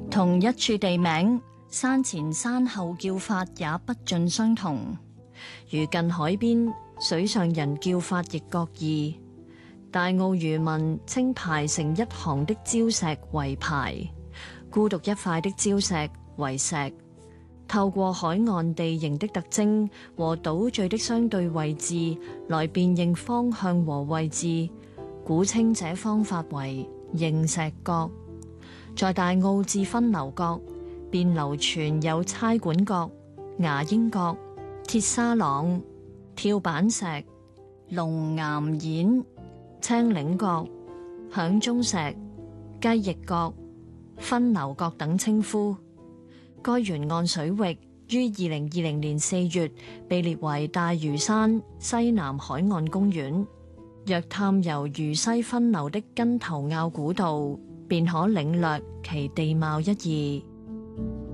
同一處地名，山前山後叫法也不盡相同。如近海邊，水上人叫法亦各異。大澳漁民稱排成一行的礁石為排，孤獨一塊的礁石為石。透過海岸地形的特徵和島嶼的相對位置來辨認方向和位置，古稱這方法為認石角。在大澳至分流角，便流傳有差館角、牙鷹角、鐵沙朗、跳板石、龍岩岩、青嶺角、響鐘石、雞翼角、分流角等稱呼。該沿岸水域於2020年4月被列為大嶼山西南海岸公園。若探遊嶼西分流的根頭坳古道，便可領略其地貌一二。